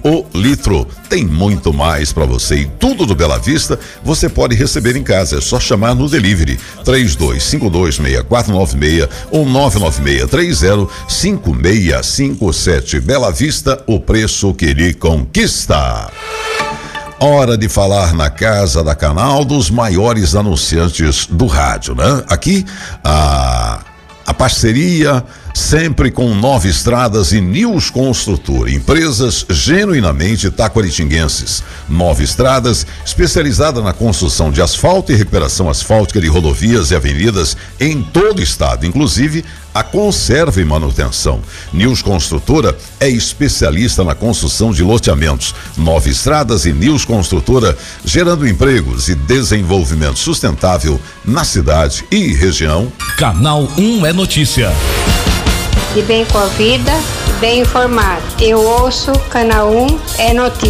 o litro. Tem muito mais para você e tudo do Bela Vista você pode receber em casa. É só chamar no delivery 32526496 ou 996305657. Bela Vista, o preço que lhe conquista. Hora de falar na Casa da Canal dos maiores anunciantes do rádio, né? Aqui a parceria sempre com Nova Estradas e News Construtora, empresas genuinamente taquaritinguenses. Nova Estradas, especializada na construção de asfalto e recuperação asfáltica de rodovias e avenidas em todo o estado, inclusive a conserva e manutenção. News Construtora é especialista na construção de loteamentos. Nova Estradas e News Construtora, gerando empregos e desenvolvimento sustentável na cidade e região. Canal 1 é notícia. De bem com a vida, bem informado. Eu ouço Canal 1 é notícia.